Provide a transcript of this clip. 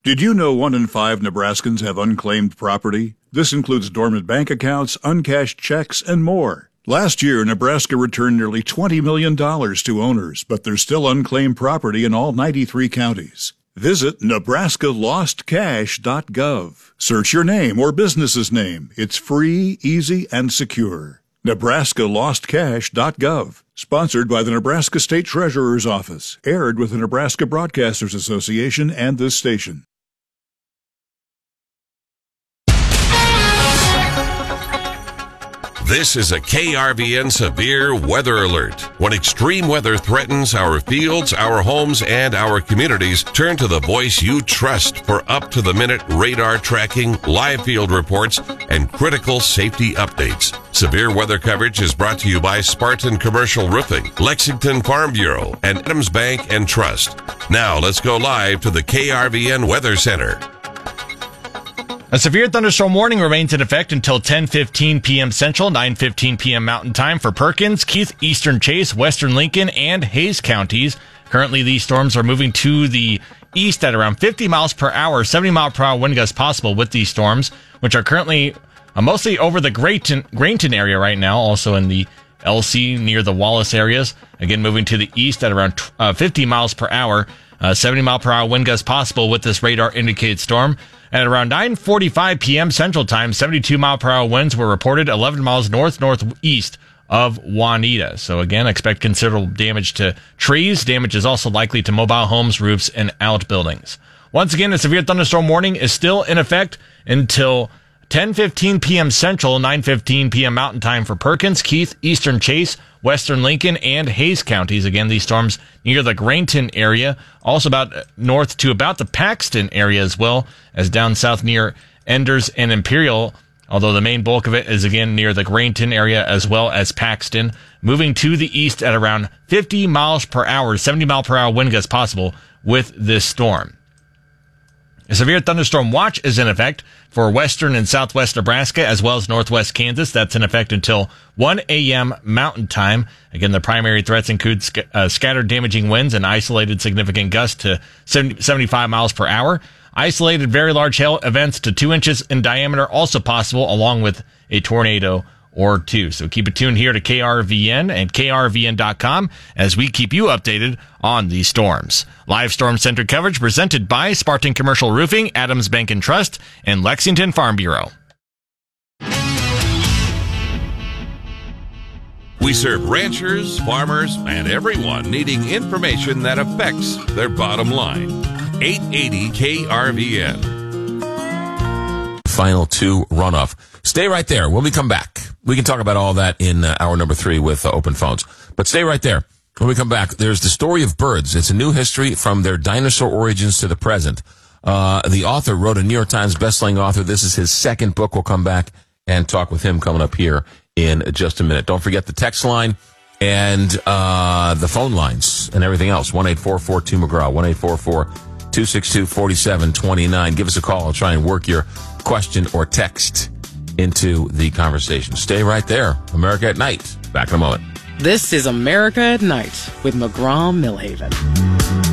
Did you know 1 in 5 Nebraskans have unclaimed property? This includes dormant bank accounts, uncashed checks, and more. Last year, Nebraska returned nearly $20 million to owners, but there's still unclaimed property in all 93 counties. Visit nebraskalostcash.gov. Search your name or business's name. It's free, easy, and secure. nebraskalostcash.gov. Sponsored by the Nebraska State Treasurer's Office. Aired with the Nebraska Broadcasters Association and this station. This is a KRVN severe weather alert. When extreme weather threatens our fields, our homes, and our communities, turn to the voice you trust for up-to-the-minute radar tracking, live field reports, and critical safety updates. Severe weather coverage is brought to you by Spartan Commercial Roofing, Lexington Farm Bureau, and Adams Bank and Trust. Now let's go live to the KRVN Weather Center. A severe thunderstorm warning remains in effect until 10:15 p.m. Central, 9:15 p.m. Mountain Time for Perkins, Keith, Eastern Chase, Western Lincoln, and Hayes counties. Currently, these storms are moving to the east at around 50 miles per hour, 70 mile per hour wind gusts possible with these storms, which are currently mostly over the Grainton area right now, also in the LC near the Wallace areas. Again, moving to the east at around 50 miles per hour, 70 mile per hour wind gusts possible with this radar indicated storm. At around 9:45 p.m. Central Time, 72 mile per hour winds were reported 11 miles northeast of Juanita. So again, expect considerable damage to trees. Damage is also likely to mobile homes, roofs, and outbuildings. Once again, a severe thunderstorm warning is still in effect until 10:15 p.m. Central, 9:15 p.m. Mountain Time for Perkins, Keith, Eastern Chase, Western Lincoln, and Hayes counties. Again, these storms near the Grainton area, also about north to about the Paxton area as well as down south near Enders and Imperial, although the main bulk of it is again near the Grainton area as well as Paxton. Moving to the east at around 50 miles per hour, 70 mile per hour wind gusts possible with this storm. A severe thunderstorm watch is in effect for western and southwest Nebraska as well as northwest Kansas. That's in effect until 1 a.m. Mountain Time. Again, the primary threats include scattered damaging winds and isolated significant gusts to 75 miles per hour. Isolated very large hail events to 2 inches in diameter also possible, along with a tornado or two. So keep it tuned here to KRVN and KRVN.com as we keep you updated on these storms. Live Storm Center coverage presented by Spartan Commercial Roofing, Adams Bank and Trust, and Lexington Farm Bureau. We serve ranchers, farmers, and everyone needing information that affects their bottom line. 880 KRVN. Final 2 runoff. Stay right there. When we come back, we can talk about all that in hour number 3 with open phones. But stay right there. When we come back, there's the story of birds. It's a new history from their dinosaur origins to the present. The author wrote a New York Times bestselling author. This is his second book. We'll come back and talk with him coming up here in just a minute. Don't forget the text line and the phone lines and everything else. 1-844-2-McGraw, 1-844-262-4729. Give us a call. I'll try and work your question or text into the conversation. Stay right there. America at Night. Back in a moment. This is America at Night with McGraw Millhaven.